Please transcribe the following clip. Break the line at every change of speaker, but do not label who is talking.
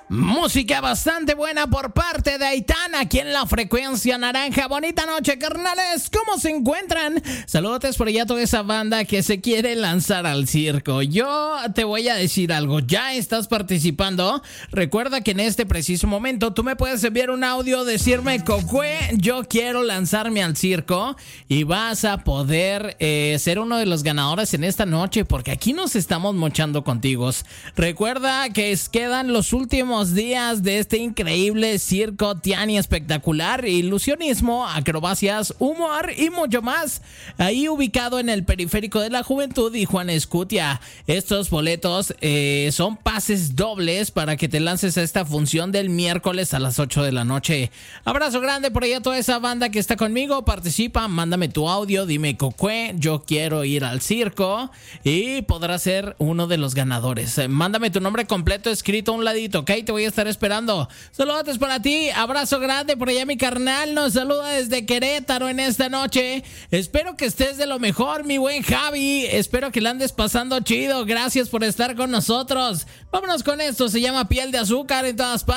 Música bastante buena por parte de Aitana aquí en la frecuencia naranja. Bonita noche, carnales. ¿Cómo se encuentran? Saludos por allá a toda esa banda que se quiere lanzar al circo. Yo te voy a decir algo. ¿Ya estás participando? Recuerda que en este preciso momento tú me puedes enviar un audio, decirme: Cocue, yo quiero lanzarme al circo, y vas a poder ser uno de los ganadores en esta noche, porque aquí nos estamos mochando contigo. Recuerda que quedan los últimos días de este increíble circo Tiani espectacular, ilusionismo, acrobacias, humor y mucho más, ahí ubicado en el periférico de la Juventud y Juan Escutia. Estos boletos son pases dobles para que te lances a esta función del miércoles a las 8 de la noche. Abrazo grande por allá a toda esa banda que está conmigo. Participa, mándame tu audio, dime: Cocue, yo quiero ir al circo, y podrás ser uno de los ganadores. Mándame tu nombre completo escrito a un ladito, ¿ok? Te voy a estar esperando. Saludos para ti, abrazo grande por allá. Mi carnal nos saluda desde Querétaro en esta noche. Espero que estés de lo mejor, mi buen Javi. Espero que la andes pasando chido. Gracias por estar con nosotros. Vámonos con esto, se llama Piel de Azúcar en todas partes.